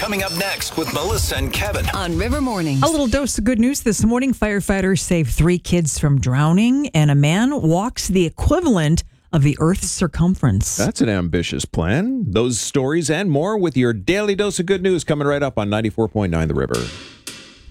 Coming up next with Melissa and Kevin. On River Mornings. A little dose of good news this morning. Firefighters saved 3 kids from drowning, and a man walks the equivalent of the Earth's circumference. That's an ambitious plan. Those stories and more with your daily dose of good news coming right up on 94.9 The River.